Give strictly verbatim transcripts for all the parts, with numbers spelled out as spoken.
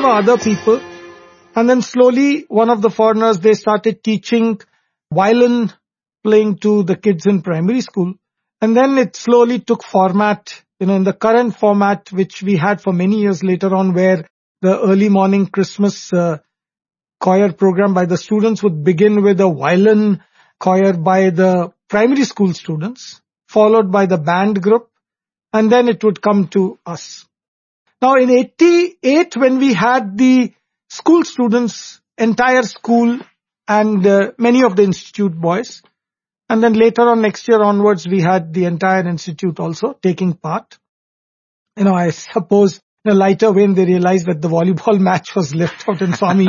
there were other people. And then slowly, one of the foreigners, they started teaching violin playing to the kids in primary school. And then it slowly took format, you know, in the current format, which we had for many years later on, where the early morning Christmas uh, choir program by the students would begin with a violin choir by the primary school students, followed by the band group, and then it would come to us. Now in eighty-eight, when we had the school students, entire school, and uh, many of the institute boys, and then later on next year onwards, we had the entire institute also taking part. You know, I suppose in a lighter vein, they realized that the volleyball match was left out and Swami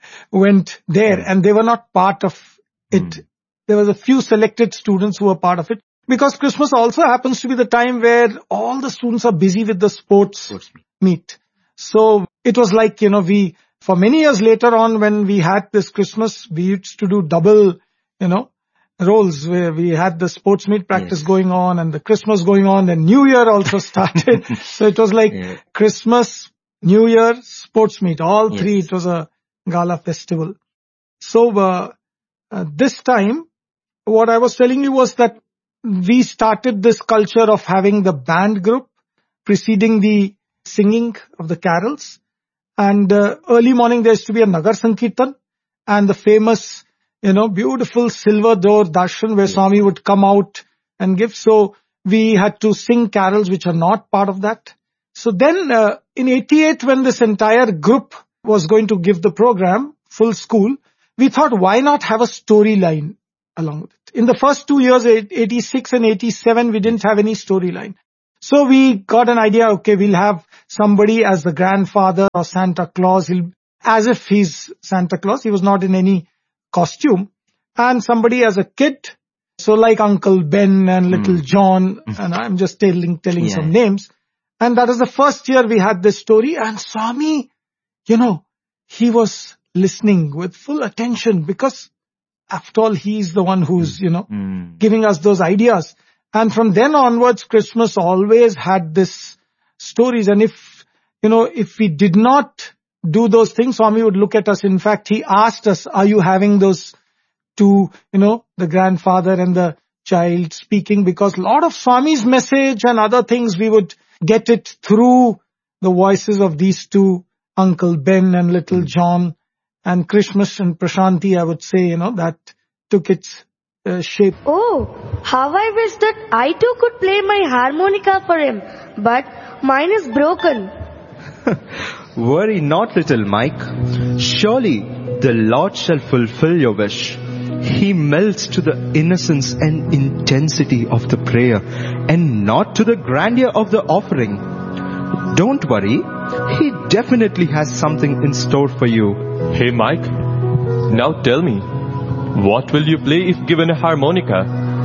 went there, and they were not part of it. Mm. There was a few selected students who were part of it, because Christmas also happens to be the time where all the students are busy with the sports, sports meet. So it was like, you know, we, for many years later on, when we had this Christmas, we used to do double, you know, roles, where we had the sports meet practice yes. going on and the Christmas going on, and New Year also started. So it was like yeah. Christmas, New Year, sports meet, all yes. three. It was a gala festival. So uh, uh, this time, what I was telling you was that we started this culture of having the band group preceding the singing of the carols. And uh, early morning there used to be a Nagar Sankirtan and the famous, you know, beautiful silver door darshan where yes. Swami would come out and give. So we had to sing carols which are not part of that. So then uh, in eighty-eight, when this entire group was going to give the program, full school, we thought, why not have a storyline along with it? In the first two years, eighty-six and eighty-seven, we didn't have any storyline. So we got an idea, okay, we'll have somebody as the grandfather or Santa Claus, he'll, as if he's Santa Claus. He was not in any costume. And somebody as a kid, so like Uncle Ben and Little mm. John, and I'm just telling, telling yeah. some names. And that is the first year we had this story, and Swami, you know, he was listening with full attention, because after all, he's the one who's, you know, mm. giving us those ideas. And from then onwards, Christmas always had this stories. And if, you know, if we did not do those things, Swami would look at us. In fact, he asked us, are you having those two, you know, the grandfather and the child speaking? Because a lot of Swami's message and other things, we would get it through the voices of these two, Uncle Ben and Little John. And Christmas and Prashanti, I would say, you know, that took its uh, shape. Oh, how I wish that I too could play my harmonica for him. But mine is broken. Worry not, little Mike. Surely the Lord shall fulfill your wish. He melts to the innocence and intensity of the prayer, and not to the grandeur of the offering. Don't worry. He definitely has something in store for you. Hey Mike, now tell me, what will you play if given a harmonica?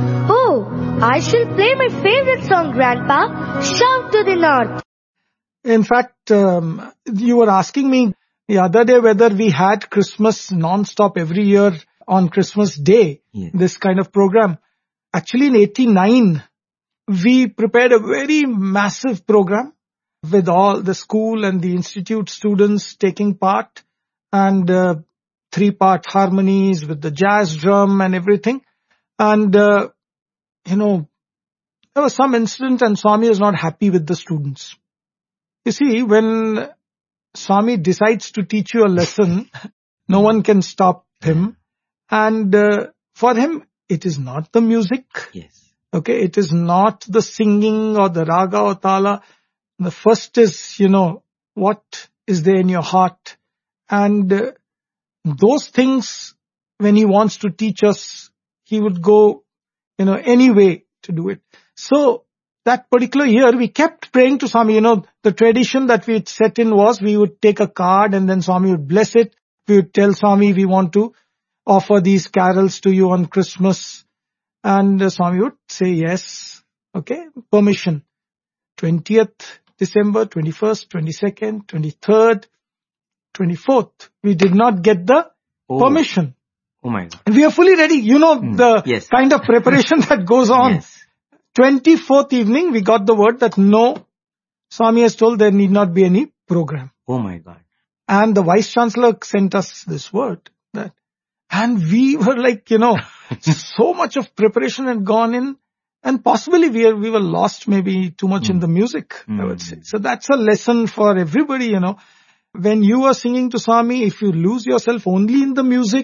Oh, I shall play my favorite song, Grandpa, Shout to the North. In fact, um, you were asking me the other day whether we had Christmas non-stop every year on Christmas Day, yes. this kind of program. Actually in eighty-nine, we prepared a very massive program with all the school and the institute students taking part, and uh, three-part harmonies with the jazz drum and everything. And, uh, you know, there was some incident and Swami was not happy with the students. You see, when Swami decides to teach you a lesson, no one can stop him. And uh, for him, it is not the music. Yes. Okay, it is not the singing or the raga or tala. The first is, you know, what is there in your heart? And uh, those things, when he wants to teach us, he would go, you know, any way to do it. So that particular year, we kept praying to Swami. You know, the tradition that we had set in was we would take a card and then Swami would bless it. We would tell Swami we want to offer these carols to you on Christmas. And uh, Swami would say yes. Okay, permission. twentieth December, twenty-first, twenty-second, twenty-third, twenty-fourth. We did not get the oh. permission. Oh my God. And we are fully ready. You know, mm. the yes. kind of preparation that goes on. Yes. twenty-fourth evening, we got the word that no, Swami has told there need not be any program. Oh my God. And the Vice Chancellor sent us this word. That, and we were like, you know, so much of preparation had gone in. And possibly we are, we were lost maybe too much mm. in the music, mm. I would say. So that's a lesson for everybody, you know. When you are singing to Swami, if you lose yourself only in the music,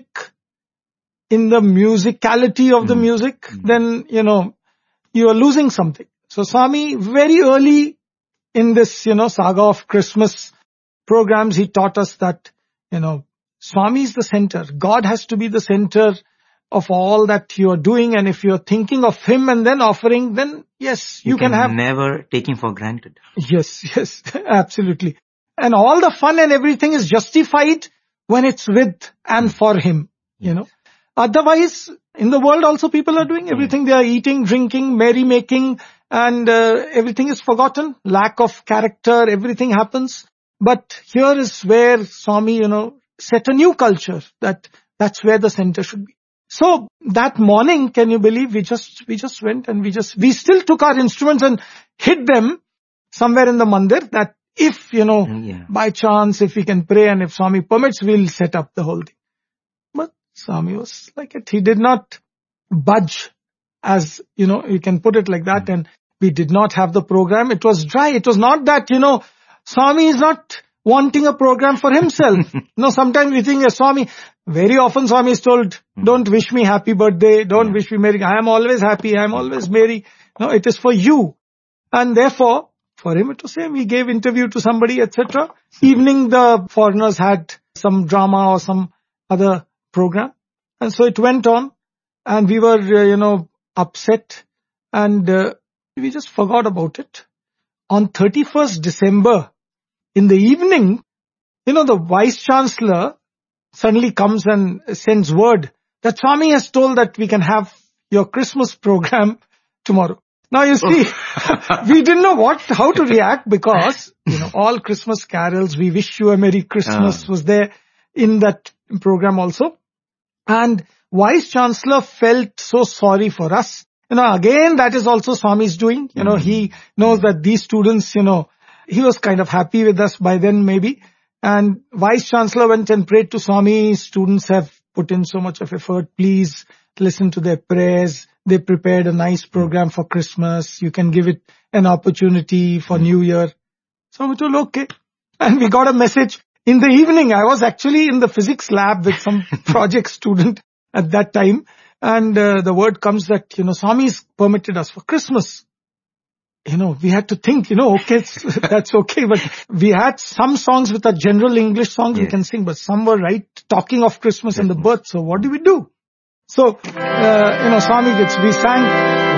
in the musicality of mm. the music, mm. then, you know, you are losing something. So Swami, very early in this, you know, saga of Christmas programs, he taught us that, you know, Swami is the center. God has to be the center of all that you are doing. And if you are thinking of him and then offering, then yes, you, you can, can have... never take him for granted. Yes, yes, absolutely. And all the fun and everything is justified when it's with and for him, you know. Otherwise, in the world also people are doing everything. They are eating, drinking, merrymaking, and uh, everything is forgotten. Lack of character, everything happens. But here is where Swami, you know, set a new culture that that's where the center should be. So that morning, can you believe, we just, we just went and we just, we still took our instruments and hid them somewhere in the mandir that if, you know, yeah. by chance, if we can pray and if Swami permits, we'll set up the whole thing. But Swami was like it. He did not budge, as, you know, you can put it like that. Mm. And we did not have the program. It was dry. It was not that, you know, Swami is not wanting a program for himself. No, sometimes we think, Swami, very often Swami is told, don't wish me happy birthday, don't yeah. wish me merry. I am always happy, I am always merry. No, it is for you. And therefore, for him it was same. He gave interview to somebody, et cetera. Evening, the foreigners had some drama or some other program. And so it went on. And we were, uh, you know, upset. And uh, we just forgot about it. On thirty-first December, in the evening, you know, the Vice Chancellor suddenly comes and sends word that Swami has told that we can have your Christmas program tomorrow. Now you see, oh. we didn't know what, how to react because, you know, all Christmas carols, we wish you a Merry Christmas oh. was there in that program also. And Vice Chancellor felt so sorry for us. You know, again, that is also Swami's doing. You know, mm-hmm. he knows that these students, you know, he was kind of happy with us by then maybe. And Vice Chancellor went and prayed to Swami. Students have put in so much of effort. Please listen to their prayers. They prepared a nice program for Christmas. You can give it an opportunity for New Year. So we told, okay. And we got a message in the evening. I was actually in the physics lab with some project student at that time. And uh, the word comes that, you know, Swami's permitted us for Christmas. You know, we had to think, you know, okay, that's okay. But we had some songs with our general English songs yes. we can sing, but some were right talking of Christmas yes. and the birth. So what do we do? So, uh, you know, Swami gets, we sang